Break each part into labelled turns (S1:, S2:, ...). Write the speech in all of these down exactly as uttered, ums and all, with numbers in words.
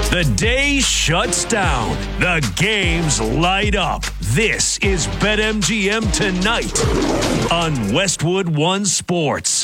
S1: The day shuts down. The games light up. This is BetMGM Tonight on Westwood One Sports.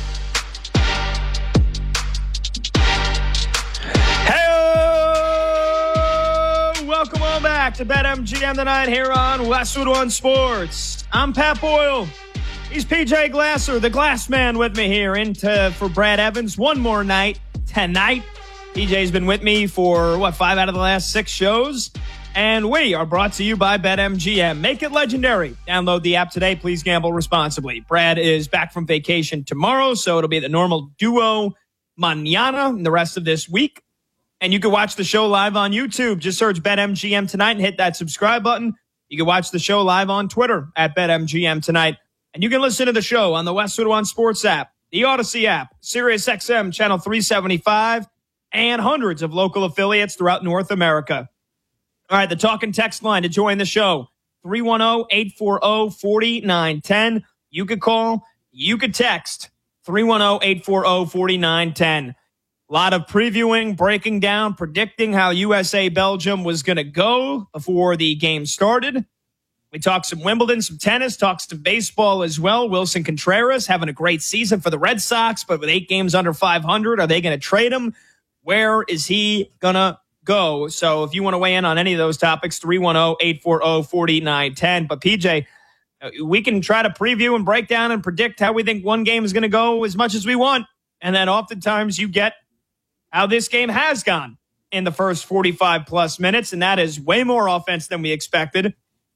S2: Hey, welcome on back to BetMGM Tonight here on Westwood One Sports. I'm Pat Boyle. He's P J Glasser, the Glass Man, with me here into for Brad Evans. One more night tonight. P J's been with me for, what, five out of the last six shows? And we are brought to you by BetMGM. Make it legendary. Download the app today. Please gamble responsibly. Brad is back from vacation tomorrow, so it'll be the normal duo mañana and the rest of this week. And you can watch the show live on YouTube. Just search BetMGM Tonight and hit that subscribe button. You can watch the show live on Twitter at BetMGM Tonight. And you can listen to the show on the Westwood One Sports app, the Odyssey app, SiriusXM Channel three seventy-five, and hundreds of local affiliates throughout North America. All right, the talk and text line to join the show, three one zero, eight four zero, four nine one zero. You could call, you could text, three one zero, eight four zero, four nine one zero. A lot of previewing, breaking down, predicting how U S A-Belgium was going to go before the game started. We talked some Wimbledon, some tennis, talked some baseball as well. Wilson Contreras having a great season for the Red Sox, but with eight games under five hundred, are they going to trade him? Where is he going to go? So if you want to weigh in on any of those topics, three one zero, eight four zero, four nine one zero. But P J, we can try to preview and break down and predict how we think one game is going to go as much as we want. And then oftentimes you get how this game has gone in the first forty-five plus minutes. And that is way more offense than we expected.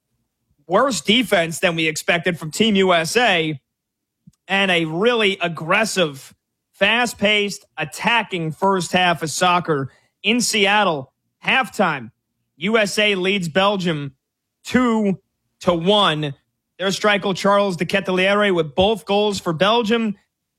S2: Worse defense than we expected from Team U S A, and a really aggressive, fast-paced, attacking first half of soccer in Seattle. Halftime, U S A leads Belgium two to one. Their striker Charles de Ketelaere with both goals for Belgium.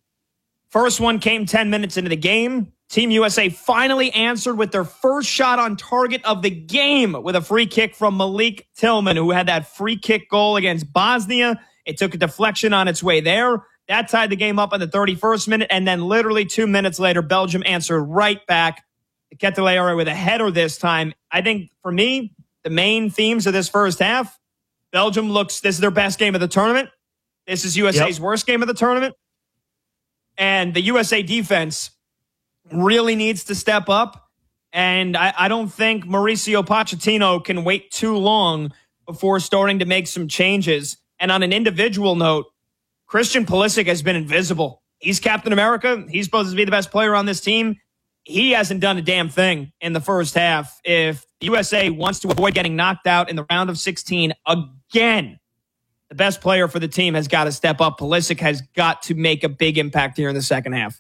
S2: First one came ten minutes into the game. Team U S A finally answered with their first shot on target of the game with a free kick from Malik Tillman, who had that free kick goal against Bosnia. It took a deflection on its way there. That tied the game up in the thirty-first minute, and then literally two minutes later, Belgium answered right back. Ketelaere with a header this time. I think, for me, the main themes of this first half, Belgium looks, this is their best game of the tournament. This is U S A's yep. worst game of the tournament. And the U S A defense really needs to step up, and I, I don't think Mauricio Pochettino can wait too long before starting to make some changes. And on an individual note, Christian Pulisic has been invisible. He's Captain America. He's supposed to be the best player on this team. He hasn't done a damn thing in the first half. If U S A wants to avoid getting knocked out in the round of sixteen again, the best player for the team has got to step up. Pulisic has got to make a big impact here in the second half.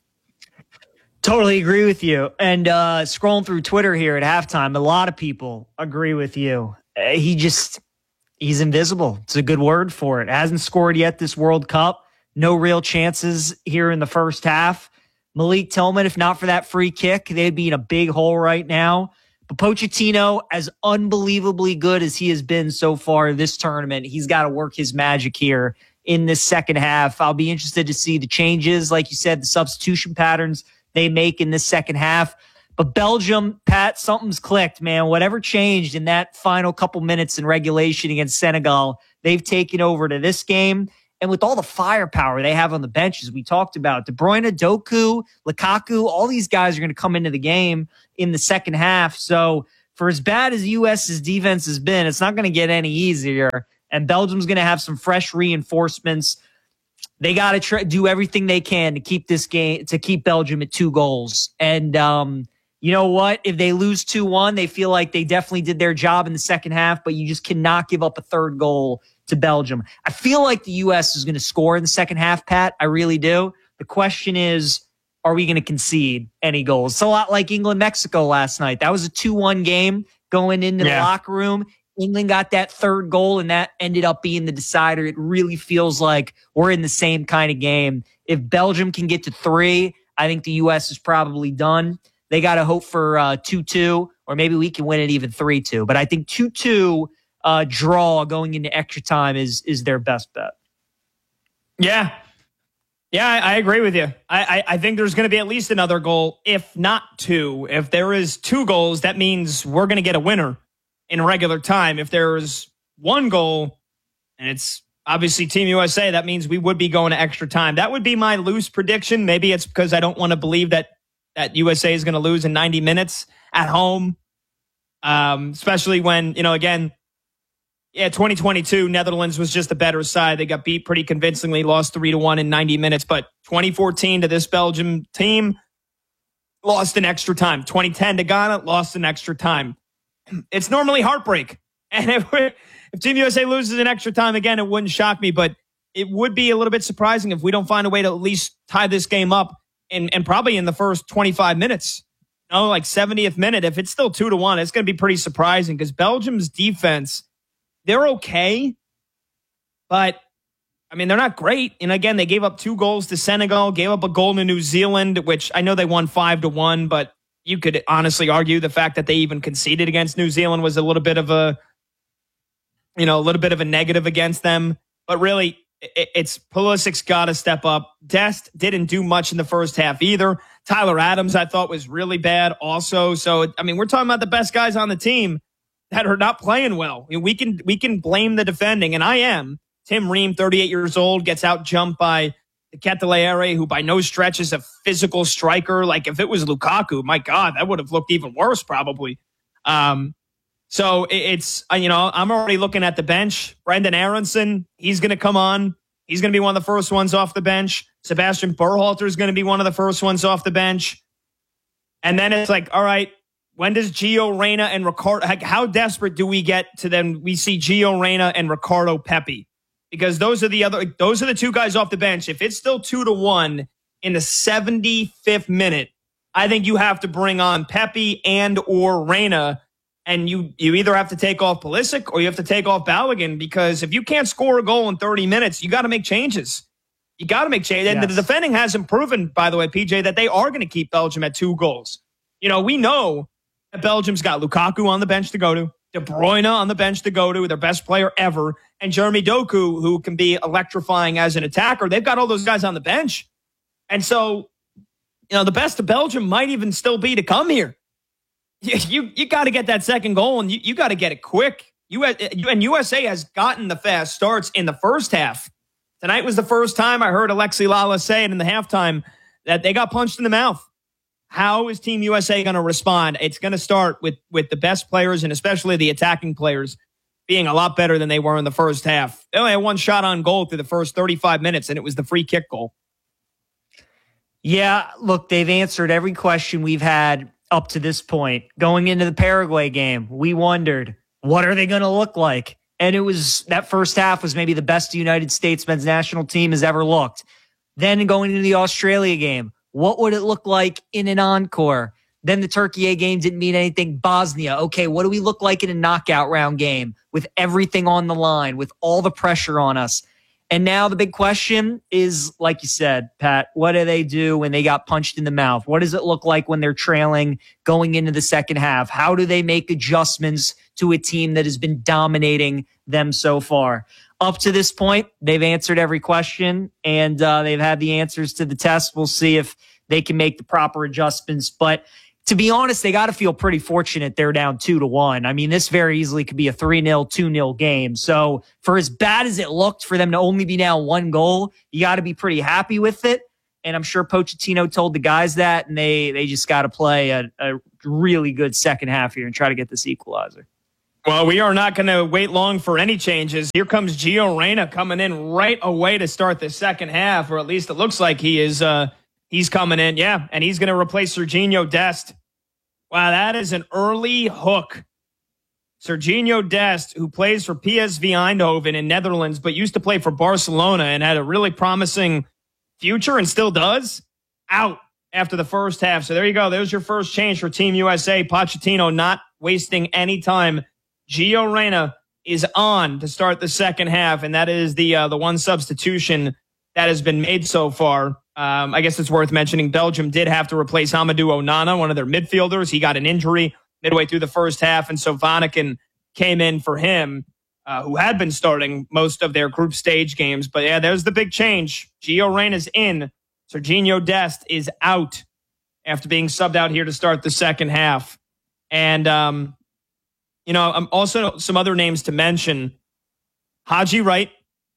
S3: Totally agree with you. And uh, scrolling through Twitter here at halftime, a lot of people agree with you. Uh, he just, he's invisible. It's a good word for it. Hasn't scored yet this World Cup. No real chances here in the first half. Malik Tillman, if not for that free kick, they'd be in a big hole right now. But Pochettino, as unbelievably good as he has been so far this tournament, he's got to work his magic here in this second half. I'll be interested to see the changes, like you said, the substitution patterns they make in this second half. But Belgium, Pat, something's clicked, man. Whatever changed in that final couple minutes in regulation against Senegal, they've taken over to this game. And with all the firepower they have on the benches, we talked about De Bruyne, Doku, Lukaku, all these guys are going to come into the game in the second half. So for as bad as U S's defense has been, it's not going to get any easier. And Belgium's going to have some fresh reinforcements. They got to try do everything they can to keep this game, to keep Belgium at two goals. And um, you know what? If they lose two one, they feel like they definitely did their job in the second half, but you just cannot give up a third goal to Belgium. I feel like the U S is going to score in the second half, Pat. I really do. The question is, are we going to concede any goals? It's a lot like England-Mexico last night. That was a two one game going into yeah. the locker room. England got that third goal, and that ended up being the decider. It really feels like we're in the same kind of game. If Belgium can get to three, I think the U S is probably done. They got to hope for uh, two two, or maybe we can win it even three two. But I think two two uh, draw going into extra time is is their best bet.
S2: Yeah. Yeah, I, I agree with you. I, I, I think there's going to be at least another goal, if not two. If there is two goals, that means we're going to get a winner in regular time. If there's one goal, and it's obviously Team U S A, that means we would be going to extra time. That would be my loose prediction. Maybe it's because I don't want to believe that, that U S A is going to lose in ninety minutes at home, um, especially when, you know, again, yeah, twenty twenty-two, Netherlands was just a better side. They got beat pretty convincingly, lost three to one in ninety minutes. But twenty fourteen to this Belgium team, lost in extra time. twenty ten to Ghana, lost in extra time. It's normally heartbreak. And if, if Team U S A loses in extra time again, it wouldn't shock me. But it would be a little bit surprising if we don't find a way to at least tie this game up and, and probably in the first twenty-five minutes. You know, like seventieth minute. If it's still two to one, it's going to be pretty surprising because Belgium's defense, they're okay, but, I mean, they're not great. And, again, they gave up two goals to Senegal, gave up a goal to New Zealand, which I know they won five to one, but you could honestly argue the fact that they even conceded against New Zealand was a little bit of a, you know, a little bit of a negative against them. But, really, it's Pulisic's got to step up. Dest didn't do much in the first half either. Tyler Adams, I thought, was really bad also. So, I mean, we're talking about the best guys on the team that are not playing well. I mean, we can we can blame the defending, and I am. Tim Ream, thirty-eight years old, gets out jumped by Ketelere, who by no stretch is a physical striker. Like, if it was Lukaku, my God, that would have looked even worse probably. Um, so it, it's, you know, I'm already looking at the bench. Brendan Aronson, he's going to come on. He's going to be one of the first ones off the bench. Sebastian Berhalter is going to be one of the first ones off the bench. And then it's like, all right, when does Gio Reyna and Ricardo, how desperate do we get to then we see Gio Reyna and Ricardo Pepi? Because those are the other, those are the two guys off the bench. If it's still two to one in the seventy-fifth minute, I think you have to bring on Pepi and or Reyna, and you, you either have to take off Pulisic or you have to take off Balogun, because if you can't score a goal in thirty minutes, you got to make changes. You got to make changes. And yes. The defending hasn't proven, by the way, P J, that they are going to keep Belgium at two goals. You know, we know Belgium's got Lukaku on the bench to go to, De Bruyne on the bench to go to, their best player ever, and Jeremy Doku, who can be electrifying as an attacker. They've got all those guys on the bench. And so, you know, the best of Belgium might even still be to come here. You you, you got to get that second goal, and you, you got to get it quick. You, and U S A has gotten the fast starts in the first half. Tonight was the first time I heard Alexi Lala say it in the halftime that they got punched in the mouth. How is Team U S A going to respond? It's going to start with, with the best players, and especially the attacking players, being a lot better than they were in the first half. They only had one shot on goal through the first thirty-five minutes, and it was the free kick goal.
S3: Yeah, look, they've answered every question we've had up to this point. Going into the Paraguay game, we wondered, what are they going to look like? And it was, that first half was maybe the best the United States men's national team has ever looked. Then going into the Australia game, what would it look like in an encore? Then the Turkey A game didn't mean anything. Bosnia, okay, what do we look like in a knockout round game with everything on the line, with all the pressure on us? And now the big question is, like you said, Pat, what do they do when they got punched in the mouth? What does it look like when they're trailing going into the second half? How do they make adjustments to a team that has been dominating them so far? Up to this point, they've answered every question, and uh, they've had the answers to the test. We'll see if they can make the proper adjustments. But to be honest, they got to feel pretty fortunate they're down two to one. I mean, this very easily could be a three nil, two nil game. So for as bad as it looked for them to only be down one goal, you got to be pretty happy with it. And I'm sure Pochettino told the guys that, and they they just got to play a, a really good second half here and try to get this equalizer.
S2: Well, we are not going to wait long for any changes. Here comes Gio Reyna coming in right away to start the second half, or at least it looks like he is. Uh, he's coming in, yeah, and he's going to replace Serginho Dest. Wow, that is an early hook. Serginho Dest, who plays for P S V Eindhoven in Netherlands, but used to play for Barcelona and had a really promising future and still does, out after the first half. So there you go. There's your first change for Team U S A. Pochettino not wasting any time. Gio Reyna is on to start the second half, and that is the uh, the one substitution that has been made so far. Um, I guess it's worth mentioning Belgium did have to replace Amadou Onana, one of their midfielders. He got an injury midway through the first half, and so Vanaken came in for him. uh, who had been starting most of their group stage games. But yeah, there's the big change. Gio Reyna's in. Serginho Dest is out after being subbed out here to start the second half. And, um, you know, I'm also some other names to mention. Haji Wright,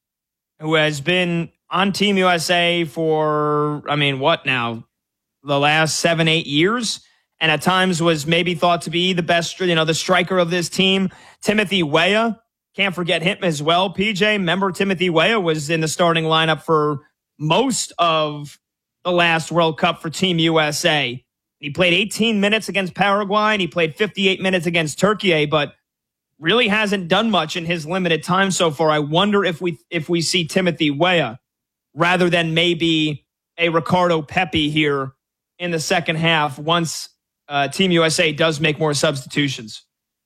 S2: who has been on Team U S A for, I mean, what now? The last seven, eight years. And at times was maybe thought to be the best, you know, the striker of this team. Timothy Weah, can't forget him as well. P J, remember Timothy Weah was in the starting lineup for most of the last World Cup for Team U S A. He played eighteen minutes against Paraguay and he played fifty-eight minutes against Turkey, but really hasn't done much in his limited time so far. I wonder if we if we see Timothy Weah rather than maybe a Ricardo Pepi here in the second half once uh, Team U S A does make more substitutions.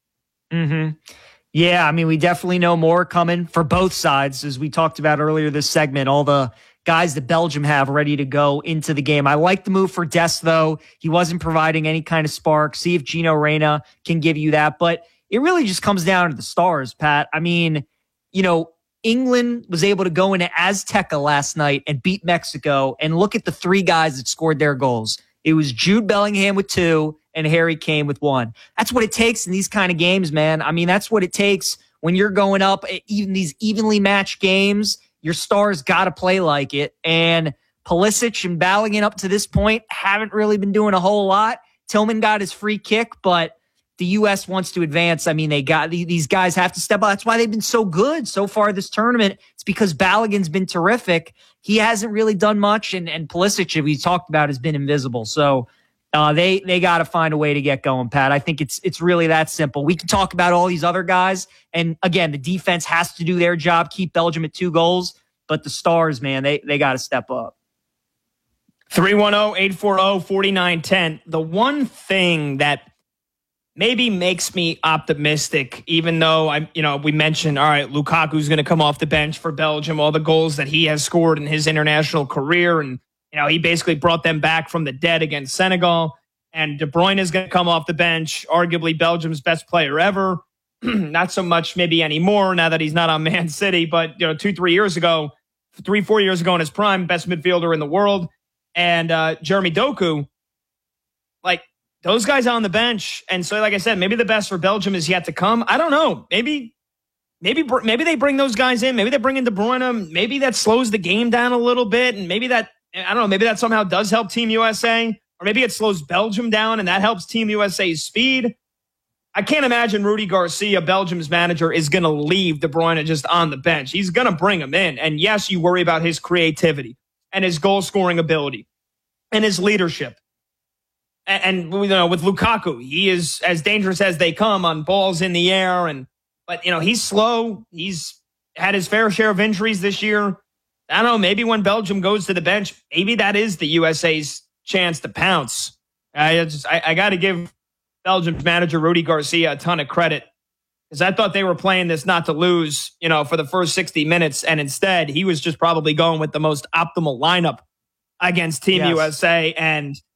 S3: Mm-hmm. Yeah, I mean, we definitely know more coming for both sides, as we talked about earlier this segment, all the guys that Belgium have ready to go into the game. I like the move for Dest, though. He wasn't providing any kind of spark. See if Gino Reyna can give you that. But it really just comes down to the stars, Pat. I mean, you know, England was able to go into Azteca last night and beat Mexico, and look at the three guys that scored their goals. It was Jude Bellingham with two and Harry Kane with one. That's what it takes in these kind of games, man. I mean, that's what it takes when you're going up even these evenly matched games. Your stars got to play like it. And Pulisic and Balogun up to this point haven't really been doing a whole lot. Tillman got his free kick, but the U S wants to advance. I mean, they got these guys have to step up. That's why they've been so good so far this tournament. It's because Balogun's been terrific. He hasn't really done much, and, and Pulisic, we talked about, has been invisible. So uh, they they got to find a way to get going, Pat. I think it's it's really that simple. We can talk about all these other guys, and again, the defense has to do their job, keep Belgium at two goals. But the stars, man, they they got to step up.
S2: three one zero, eight four zero, four nine one zero. The one thing that maybe makes me optimistic, even though I, you know, we mentioned, all right, Lukaku's going to come off the bench for Belgium, all the goals that he has scored in his international career. And, you know, he basically brought them back from the dead against Senegal. And De Bruyne is going to come off the bench, arguably Belgium's best player ever. Not so much maybe anymore now that he's not on Man City, but, you know, two, three years ago, three, four years ago in his prime, best midfielder in the world. And uh, Jeremy Doku, like, those guys on the bench. And so, like I said, maybe the best for Belgium is yet to come. I don't know. Maybe, maybe, maybe they bring those guys in. Maybe they bring in De Bruyne. Maybe that slows the game down a little bit. And maybe that, I don't know, maybe that somehow does help Team U S A. Or maybe it slows Belgium down and that helps Team U S A's speed. I can't imagine Rudy Garcia, Belgium's manager, is going to leave De Bruyne just on the bench. He's going to bring him in. And yes, you worry about his creativity and his goal-scoring ability and his leadership. And, you know, with Lukaku, he is as dangerous as they come on balls in the air. And but, you know, he's slow. He's had his fair share of injuries this year. I don't know, maybe when Belgium goes to the bench, maybe that is the U S A's chance to pounce. I just, I, I got to give Belgium's manager, Rudy Garcia, a ton of credit, because I thought they were playing this not to lose, you know, for the first sixty minutes. And instead, he was just probably going with the most optimal lineup against Team
S3: yes.
S2: U S A. And